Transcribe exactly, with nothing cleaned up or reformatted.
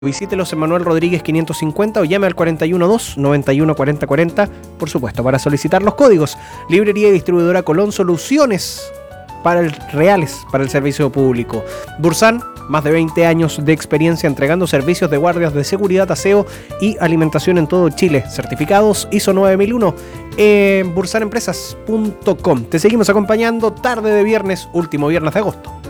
Visítelos en Manuel Rodríguez quinientos cincuenta o llame al cuarenta y uno dos, noventa y uno cuarenta cuarenta, por supuesto, para solicitar los códigos. Librería y distribuidora Colón, soluciones para el, reales para el servicio público. Bursan, más de veinte años de experiencia entregando servicios de guardias de seguridad, aseo y alimentación en todo Chile. Certificados I S O nueve mil uno en bursan empresas punto com. Te seguimos acompañando tarde de viernes, último viernes de agosto.